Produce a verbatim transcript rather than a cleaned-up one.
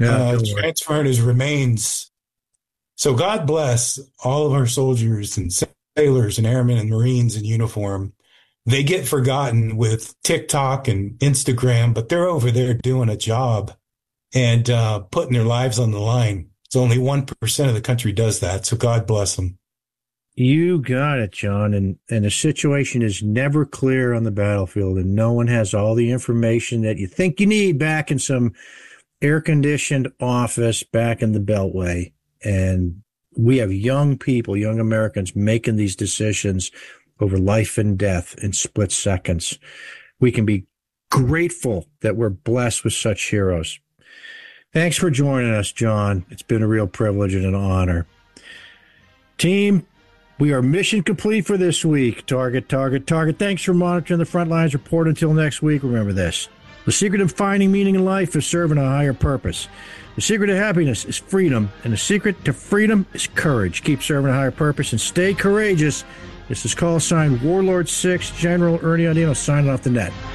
yeah, uh, transferring his remains. So God bless all of our soldiers and sailors and airmen and Marines in uniform. They get forgotten with TikTok and Instagram, but they're over there doing a job and uh, putting their lives on the line. It's only one percent of the country does that. So God bless them. You got it, John. And, and the situation is never clear on the battlefield, and no one has all the information that you think you need back in some air-conditioned office back in the Beltway. And we have young people, young Americans making these decisions over life and death in split seconds. We can be grateful that we're blessed with such heroes. Thanks for joining us, John. It's been a real privilege and an honor. Team, we are mission complete for this week. Target, target, target. Thanks for monitoring the Frontlines Report. Until next week, remember this. The secret of finding meaning in life is serving a higher purpose. The secret of happiness is freedom, and the secret to freedom is courage. Keep serving a higher purpose and stay courageous. This is call sign Warlord six, General Ernie Andino signing off the net.